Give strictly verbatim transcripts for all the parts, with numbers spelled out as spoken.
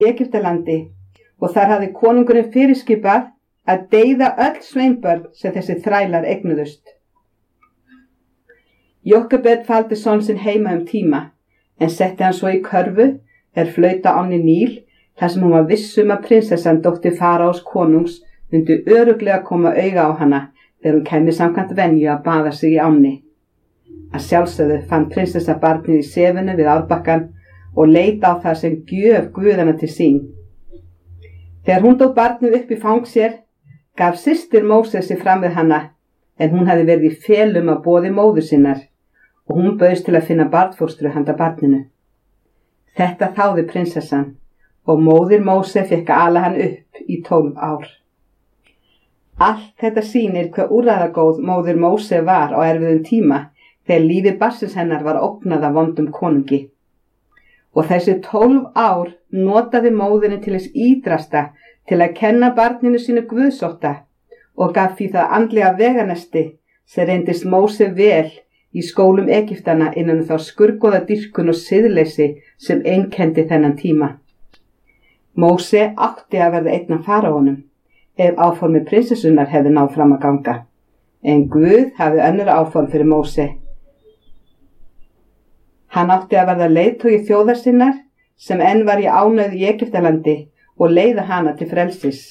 Egyptalandi og þar hafði konungurinn fyrirskipað að deyða öll sveinbörn sem þessi þrælar eignuðust. Jokkebed faldi son sinn heima um tíma, en setti hann svo í körfu er flauta ánni Níl, þar sem hún var viss um að prinsessan dóttir Faraós konungs myndi örugglega koma auga á hana þegar hún kæmi samkvæmt venju að baða sig í ánni. Að sjálfsögðu fann prinsessa barnið í sefinu við árbakkann og leit á það sem gjöf guðana til sín. Þegar hún tók barnið upp í fang sér, gaf systir Mósesi fram við hana, en hún hafði verið í felum að boði móður sinnar og hún bauðst til að finna barnfóstru handa barninu. Þetta þáði prinsessan og móðir Móse fékk að ala hann upp í tólf ár. Allt þetta sýnir hve úrræðagóð móðir Móse var á erfiðum tíma þegar lífi barnsins hennar var ógnað af vondum konungi. Og þessi tólf ár notaði móðirin til þess ídrasta til að kenna barninu sínu guðsótta og gaf því það andlega veganesti sem reyndist Móse vel í skólum Egyptana innan þá skurgoða dýrkun og siðleysi sem einkenndi þennan tíma. Móse átti að verða einn af faraónum ef áformi prinsessunnar hefði náð fram að ganga, en Guð hafði önnur áform fyrir Móse. Hann átti að verða leiðtogi þjóðar sinnar sem enn var í ánauð í Egyptalandi og leiða hana til frelsis.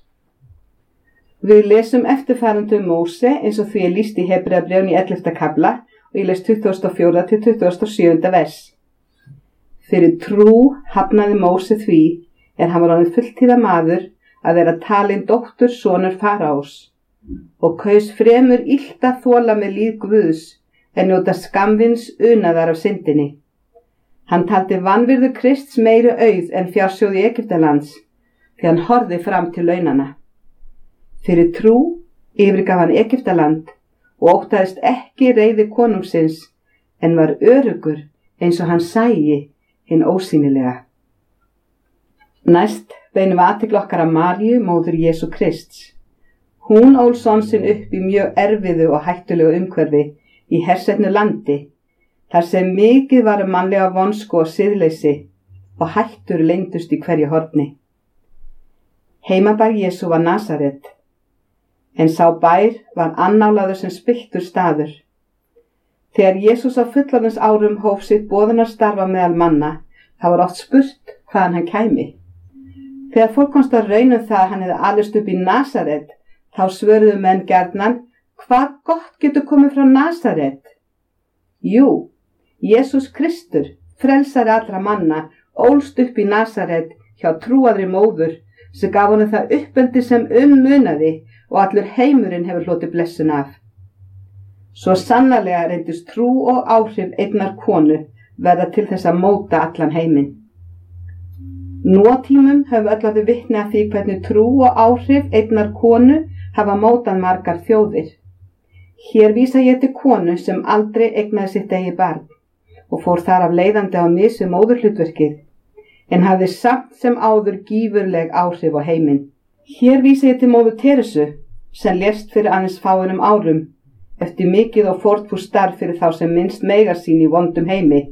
Við lesum eftirfarandi um Móse eins og því er lýst í Hebreabréfinu í ellefta kafla og ég les tuttugasta og fjórða til tuttugasta og sjöunda vers. Fyrir trú hafnaði Móse því er hann var orðinn fulltíða maður að vera talinn dóttur sonur Faraós og kaus fremur illt að þola með líð Guðs en njóta skamvins unaðar af syndinni. Hann taldi vanvirðu Krists meiri auð en fjársjóði Egyptalands því hann horfði fram til launana. Fyrir trú yfirgaf hann Egyptaland og óttaðist ekki reiði konungsins en var öruggur eins og hann sæi hinn ósýnilega. Næst beinum við athygli okkar að Maríu, móður Jesú Krists. Hún ól son sinn upp í mjög erfiðu og hættulegu umhverfi í hersetnu landi, þar sem mikið var um mannlega vonsku og siðleysi og hættur leyndust í hverju horni. Heimabær Jesú var Nasaret, en sá bær var annálaður sem spilltur staður. Þegar Jesús á fullorðins árum hóf sitt boðunarstarfa meðal manna, þá var oft spurt hvaðan hann kæmi. Þegar fólk komst að raun um það að hann hefði alist upp í Nasaret, þá svöruðu menn gjarnan, hvað gott getur komið frá Nasaret? Jú, Jesús Kristur, frelsari allra manna, ólst upp í Nasaret hjá trúaðri móður sem gaf honum það uppeldi sem ummunaði og allur heimurinn hefur hlotið blessun af. Svo sannarlega reyndist trú og áhrif einnar konu verða til þess að móta allan heiminn. Nú á tímum höfum öll orðið vitni að því hvernig trú og áhrif einnar konu hafa mótað margar þjóðir. Hér vísa ég til konu sem aldrei eignaði sitt eigið barn og fór þar af leiðandi á mis við móðurhlutverkið, en hafði samt sem áður gífurleg áhrif á heiminn. Hér vísa ég til móður Teresu sem lést fyrir aðeins fáeinum árum eftir mikið og fórnfúst starf fyrir þá sem minnst mega sín í vondum heimi.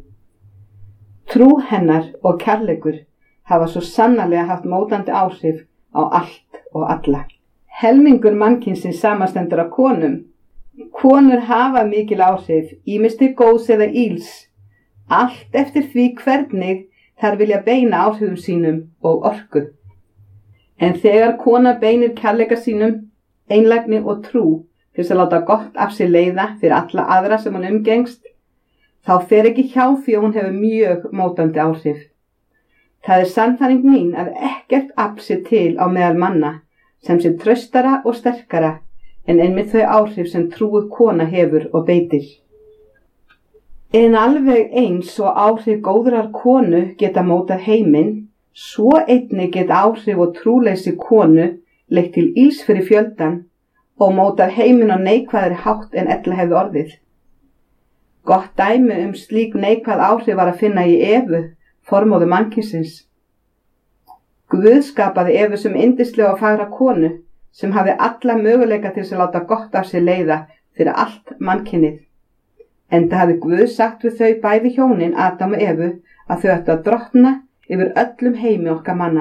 Trú hennar og kærleikur hafa svo sannarlega haft mótandi áhrif á allt og alla. Helmingur mannkynsins samastendur af konum. Konur hafa mikil áhrif, ýmist til góðs eða íls, allt eftir því hvernig þær vilja beina áhrifum sínum og orku. En þegar kona beinir kærleika sínum, einlægni og trú til að láta gott af sér leiða fyrir alla aðra sem hún umgengst, þá fer ekki hjá því að hún hefur mjög mótandi áhrif. Það er sannfæring mín að ekkert afl sé til á meðal manna sem sé traustara og sterkara en einmitt þau áhrif sem trúuð kona hefur og beitir. En alveg eins og áhrif góðrar konu geta mótað heiminn, svo einnig geta áhrif og trúleysi konu leitt til ills fyrir fjöldan og mótað heiminn á neikvæðri hátt en ella hefði orðið. Gott dæmi um slík neikvæð áhrif var að finna í Evu, formóðu mannkynsins. Guð skapaði Evu sem yndislega og fagra konu sem hafi alla möguleika til þess að láta gott af sér leiða fyrir allt mannkynið. Enda hafi Guð sagt við þau bæði hjónin, Adam og Evu, að þau ættu að drottna yfir öllum heimi okkar manna.